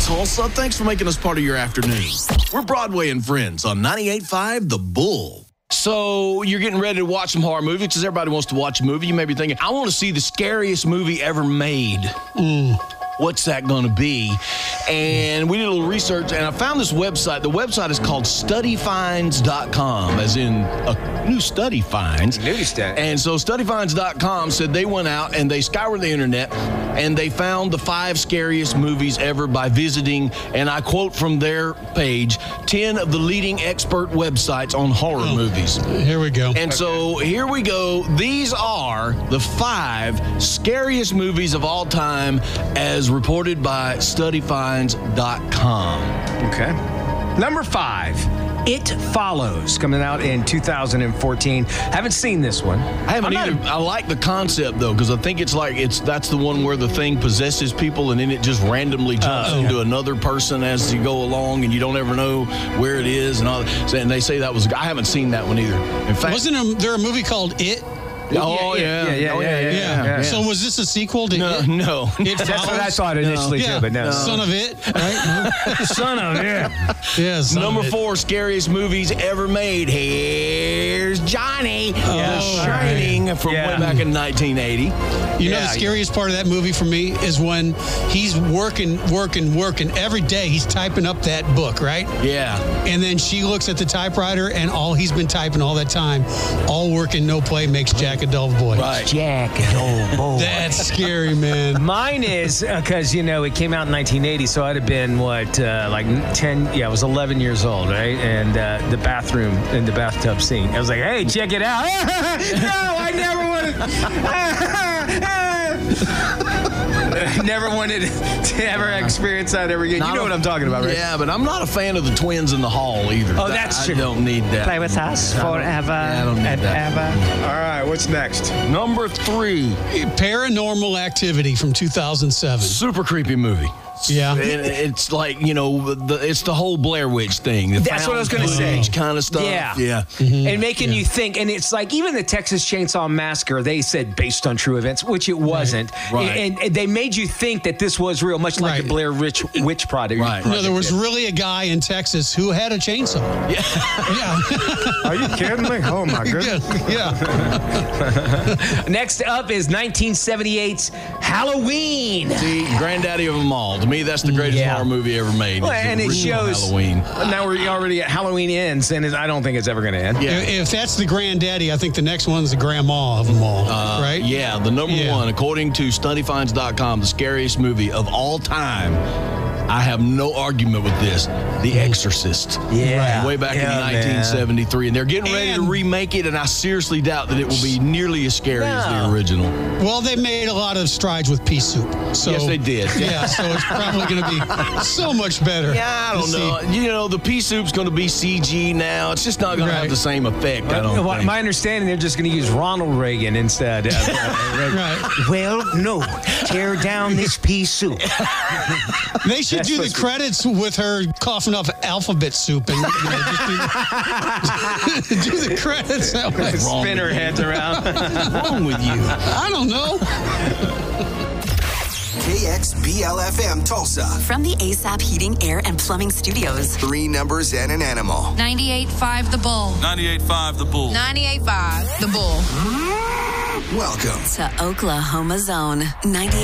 Tulsa. Thanks for making us part of your afternoon. We're Broadway and Friends on 98.5 The Bull. So you're getting ready to watch some horror movies because everybody wants to watch a movie. You may be thinking, I want to see the scariest movie ever made. What's that going to be? And we did a little research, and I found this website. The website is called studyfinds.com, as in a new study finds. And so studyfinds.com said they went out and they scoured the internet, and they found the 5 scariest movies ever by visiting, and I quote from their page, 10 of the leading expert websites on horror movies. Here we go. And so here we go. These are the 5 scariest movies of all time as reported by studyfinds.com. Okay. Number 5, It Follows, coming out in 2014. Haven't seen this one. I haven't either. I like the concept, though, because I think that's the one where the thing possesses people and then it just randomly jumps into another person as you go along and you don't ever know where it is. And they say that was, I haven't seen that one either. In fact, wasn't there a movie called It? Yeah. So was this a sequel to It? No. That's what I thought initially, too, but no. Son of It, right? Son of It. Yeah, Number 4, scariest movies ever made. Here's Johnny. The Shining from way back in 1980. You know the scariest part of that movie for me is when he's working every day. He's typing up that book, right? Yeah. And then she looks at the typewriter, and all he's been typing all that time, all work and no play makes Jack a dull boy. Right. Jack a dull boy. That's scary, man. Mine is, because, it came out in 1980, so I'd have been, like 10, I was 11 years old, right? And the bathroom, in the bathtub scene. I was like, hey, check it out. No, I never wanted to ever experience that ever again. You know what I'm talking about, right? Yeah, but I'm not a fan of the twins in the hall either. Oh, that's true. I don't need that. Play with us forever I don't need and that. ever. All right, what's next? Number 3. Paranormal Activity from 2007. Super creepy movie. Yeah. It's like, it's the whole Blair Witch thing. That's what I was going to say. Kind of stuff. Yeah. And making you think, and it's like even the Texas Chainsaw Massacre, they said based on true events, which it wasn't. Right. And they made you think that this was real, much like the Blair Witch Project. Right. No, there was really a guy in Texas who had a chainsaw. Yeah. Are you kidding me? Oh, my goodness. Yeah. Next up is 1978's Halloween. See, granddaddy of them all. To me, that's the greatest horror movie ever made. Well, and it shows Halloween. Now we're already at Halloween ends, and I don't think it's ever going to end. Yeah. If that's the granddaddy, I think the next one's the grandma of them all, right? Yeah, the number 1, according to studyfinds.com, the scariest movie of all time. I have no argument with this. The Exorcist. Yeah. Way back in 1973. And they're getting ready to remake it, and I seriously doubt that it will be nearly as scary as the original. Well, they made a lot of strides with pea soup. So, Yes, they did. Yeah, so it's probably going to be so much better. Yeah, I don't know. The pea soup's going to be CG now. It's just not going to have the same effect, I don't think. My understanding, they're just going to use Ronald Reagan instead. Right. Well, no. Tear down this pea soup. They should do the credits with her coughing up alphabet soup and just do the credits that way. Spin her heads around. What's wrong with you? I don't know. KXBL-FM Tulsa. From the ASAP Heating, Air, and Plumbing Studios. 3 numbers and an animal. 98.5 The Bull. 98.5 The Bull. 98.5 The Bull. Welcome To Oklahoma Zone. 98.